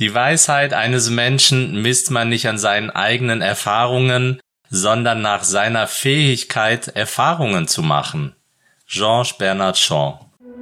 Die Weisheit eines Menschen misst man nicht an seinen eigenen Erfahrungen, sondern nach seiner Fähigkeit, Erfahrungen zu machen. Georges Bernard Shaw.